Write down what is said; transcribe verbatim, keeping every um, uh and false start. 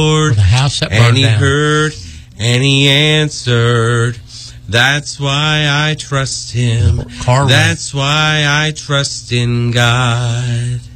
Lord, the house that burned and he down. heard and he answered. That's why I trust him. Car That's why I trust in God.